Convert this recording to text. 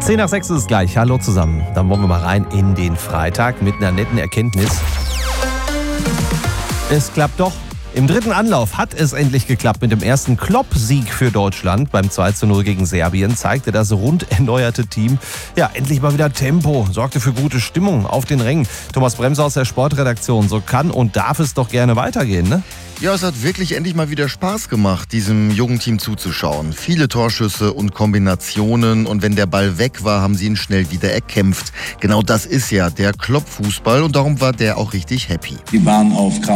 5:10 ist es gleich. Hallo zusammen. Dann wollen wir mal rein in den Freitag mit einer netten Erkenntnis. Es klappt doch. Im dritten Anlauf hat es endlich geklappt. Mit dem ersten Klopp-Sieg für Deutschland beim 2:0 gegen Serbien zeigte das rund erneuerte Team endlich mal wieder Tempo, sorgte für gute Stimmung auf den Rängen. Thomas Bremser aus der Sportredaktion, so kann und darf es doch gerne weitergehen, ne? Ja, es hat wirklich endlich mal wieder Spaß gemacht, diesem jungen Team zuzuschauen. Viele Torschüsse und Kombinationen und wenn der Ball weg war, haben sie ihn schnell wieder erkämpft. Genau das ist ja der Klopp-Fußball und darum war der auch richtig happy. Wir waren auf